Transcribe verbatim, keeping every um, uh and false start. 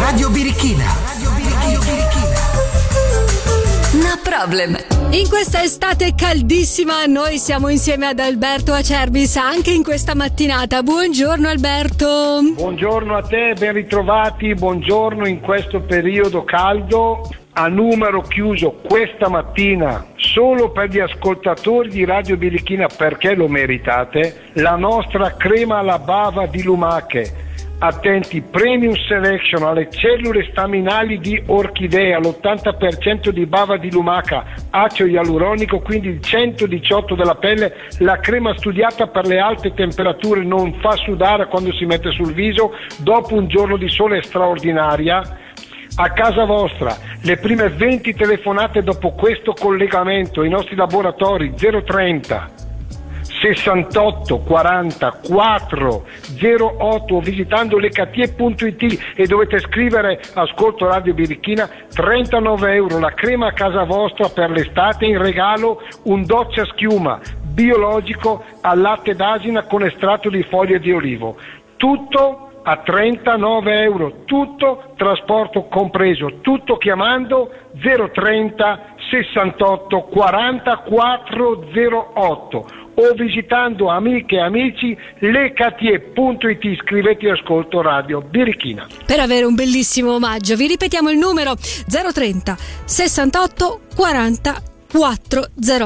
Radio Birichina. Radio Birichina. No problem. In questa estate caldissima noi siamo insieme ad Alberto Acerbis anche in questa mattinata. Buongiorno Alberto. Buongiorno a te, ben ritrovati, buongiorno in questo periodo caldo. A numero chiuso questa mattina solo per gli ascoltatori di Radio Birichina, perché lo meritate, la nostra crema alla bava di lumache. Attenti, Premium Selection alle cellule staminali di orchidea, l'ottanta per cento di bava di lumaca, acido ialuronico, quindi il centodiciotto della pelle, la crema studiata per le alte temperature, non fa sudare quando si mette sul viso, dopo un giorno di sole è straordinaria. A casa vostra, le prime venti telefonate dopo questo collegamento, i nostri laboratori zero trenta sessantotto quarantaquattro zero otto, visitando lecatie punto it, e dovete scrivere ascolto Radio Birichina. Trentanove euro la crema a casa vostra per l'estate, in regalo un doccia schiuma biologico al latte d'asina con estratto di foglie di olivo, tutto a trentanove euro, tutto trasporto compreso, tutto chiamando zero trenta sessantotto quarantaquattro zero otto o visitando amiche e amici lecatie punto it, scrivete ascolto Radio Birichina per avere un bellissimo omaggio. Vi ripetiamo il numero: zero trenta sessantotto quarantaquattro zero otto.